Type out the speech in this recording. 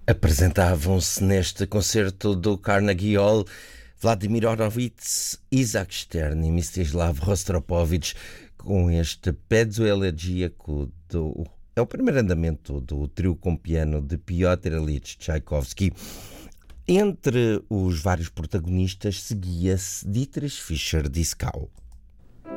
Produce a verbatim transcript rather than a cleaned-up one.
Apresentavam-se neste concerto do Carnegie Hall Vladimir Horowitz, Isaac Stern e Mstislav Rostropovich com este pezzo elegíaco do... É o primeiro andamento do trio com piano de Piotr Ilyich Tchaikovsky. Entre os vários protagonistas seguia-se Dietrich Fischer-Dieskau.